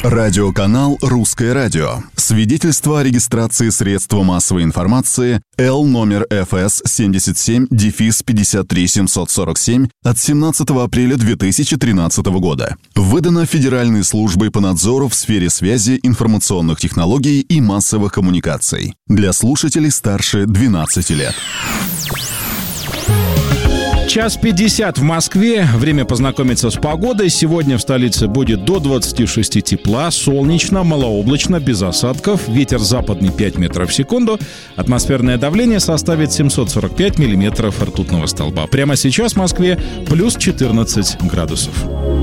Радиоканал «Русское радио». Свидетельство о регистрации средства массовой информации Л номер ФС 77-53747 от 17 апреля 2013 года. Выдано Федеральной службой по надзору в сфере связи, информационных технологий и массовых коммуникаций. Для слушателей старше 12 лет. 1:50 в Москве. Время познакомиться с погодой. Сегодня в столице будет до 26 тепла, солнечно, малооблачно, без осадков. Ветер западный 5 метров в секунду. Атмосферное давление составит 745 миллиметров ртутного столба. Прямо сейчас в Москве плюс 14 градусов.